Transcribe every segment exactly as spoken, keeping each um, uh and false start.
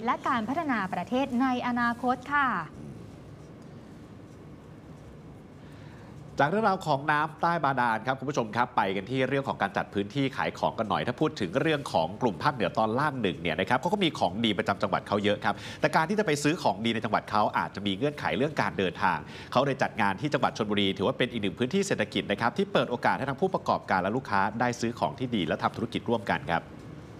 และการพัฒนาประเทศในอนาคตค่ะจากเรื่องราวของน้ำใต้บาดาลครับคุณผู้ชมครับไปกันที่เรื่องของการจัดพื้นที่ขายของกันหน่อยถ้าพูดถึงเรื่องของกลุ่มภาคเหนือตอนล่างหนึ่งเนี่ยนะครับเขาก็มีของดีประจำจังหวัดเขาเยอะครับแต่การที่จะไปซื้อของดีในจังหวัดเขาอาจจะมีเงื่อนไขเรื่องการเดินทางเขาเลยจัดงานที่จังหวัดชลบุรีถือว่าเป็นอีกหนึ่งพื้นที่เศรษฐกิจนะครับที่เปิดโอกาสให้ทั้งผู้ประกอบการและลูกค้าได้ซื้อของที่ดีและทำธุรกิจร่วมกันครับ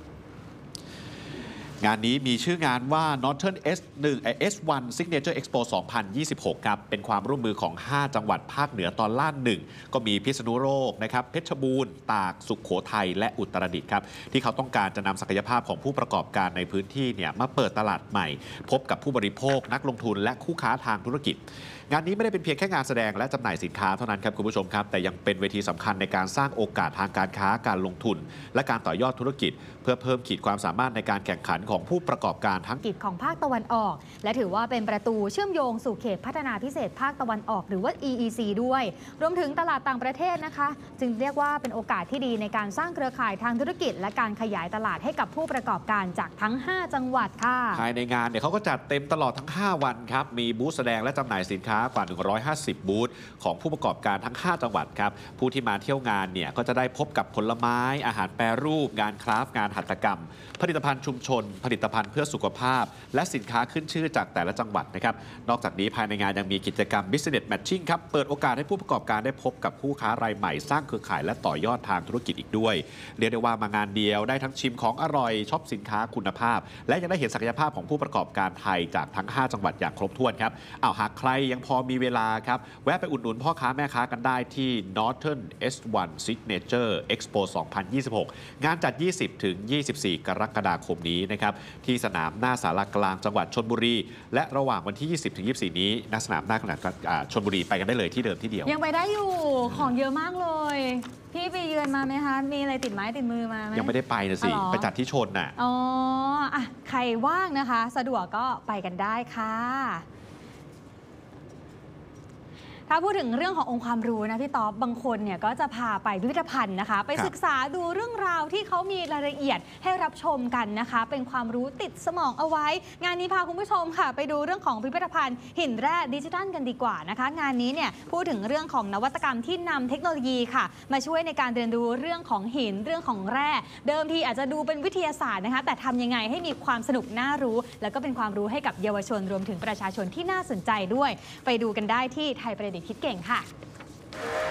งานนี้มีชื่องานว่า Northern เอส หนึ่ง เอส วัน Signature Expo สองพันยี่สิบหก ครับเป็นความร่วมมือของห้าจังหวัดภาคเหนือตอนล่างหนึ่งก็มีพิษณุโลกนะครับเพชรบูรณ์ตากสุขโขทัยและอุตรดิตถ์ครับที่เขาต้องการจะนำศักยภาพของผู้ประกอบการในพื้นที่เนี่ยมาเปิดตลาดใหม่พบกับผู้บริโภคนักลงทุนและคู่ค้าทางธุรกิจงานนี้ไม่ได้เป็นเพียงแค่งานแสดงและจำหน่ายสินค้าเท่านั้นครับคุณผู้ชมครับแต่ยังเป็นเวทีสำคัญในการสร้างโอกาสทางการค้าการลงทุนและการต่อยอดธุรกิจเพื่อเพิ่มขีดความสามารถในการแข่งขันของผู้ประกอบการทั้งกิจของภาคตะวันออกและถือว่าเป็นประตูเชื่อมโยงสู่เขตพัฒนาพิเศษภาคตะวันออกหรือว่า อี อี ซี ด้วยรวมถึงตลาดต่างประเทศนะคะจึงเรียกว่าเป็นโอกาสที่ดีในการสร้างเครือข่ายทางธุรกิจและการขยายตลาดให้กับผู้ประกอบการจากทั้งห้าจังหวัดค่ะภายในงานเนี่ยเขาก็จัดเต็มตลอดทั้งห้าวันครับมีบูธแสดงและจำหน่ายสินค้ากว่าหนึ่งร้อยห้าสิบบูธของผู้ประกอบการทั้งห้าจังหวัดครับผู้ที่มาเที่ยวงานเนี่ยก็จะได้พบกับผลไม้อาหารแปรรูปงานคราฟต์งานหัตถกรรมผลิตภัณฑ์ชุมชนผลิตภัณฑ์เพื่อสุขภาพและสินค้าขึ้นชื่อจากแต่ละจังหวัดนะครับนอกจากนี้ภายในงานยังมีกิจกรรม Business Matching ครับเปิดโอกาสให้ผู้ประกอบการได้พบกับผู้ค้ารายใหม่สร้างเครือข่ายและต่อยอดทางธุรกิจอีกด้วยเรียกได้ว่ามางานเดียวได้ทั้งชิมของอร่อยช็อปสินค้าคุณภาพและยังได้เห็นศักยภาพของผู้ประกอบการไทยจากทั้งห้าจังหวัดอย่างครบถ้วนครับเอาหากใครยังพอมีเวลาครับแวะไปอุดหนุนพ่อค้าแม่ค้ากันได้ที่ Northern เอส วัน Signature Expo สองพันยี่สิบหก งานจัด ยี่สิบถึงยี่สิบสี่ กรกฎาคมนี้นะครับที่สนามหน้าศาลากลางจังหวัดชลบุรีและระหว่างวันที่ ยี่สิบถึงยี่สิบสี่ นี้ณสนามหน้าขนาดชลบุรีไปกันได้เลยที่เดิมที่เดียวยังไปได้อยู่ของเยอะมากเลยพี่ไปเยือนมาไหมคะมีอะไรติดไม้ติดมือมาไหมยังไม่ได้ไปนะสิไปจัดที่ชนน่ะอ๋ออ่ะใครว่างนะคะสะดวกก็ไปกันได้ค่ะถ้าพูดถึงเรื่องขององค์ความรู้นะพี่ต๊อบบางคนเนี่ยก็จะพาไปพิพิธภัณฑ์นะคะไปศึกษาดูเรื่องราวที่เขามีรายละเอียดให้รับชมกันนะคะเป็นความรู้ติดสมองเอาไว้งานนี้พาคุณผู้ชมค่ะไปดูเรื่องของพิพิธภัณฑ์หินแร่ดิจิทัลกันดีกว่านะคะงานนี้เนี่ยพูดถึงเรื่องของนวัตกรรมที่นำเทคโนโลยีค่ะมาช่วยในการเรียนรู้เรื่องของหินเรื่องของแร่เดิมทีอาจจะดูเป็นวิทยาศาสตร์นะคะแต่ทำยังไงให้มีความสนุกน่ารู้แล้วก็เป็นความรู้ให้กับเยาวชนรวมถึงประชาชนที่น่าสนใจด้วยไปดูกันได้ที่ไทยประดิษฐ์คิดเก่งค่ะ